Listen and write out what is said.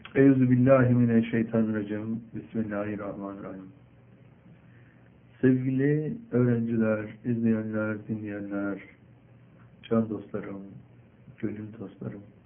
Euzubillahimineşşeytanirracim. Bismillahirrahmanirrahim. Sevgili öğrenciler, izleyenler, dinleyenler, can dostlarım, gönül dostlarım.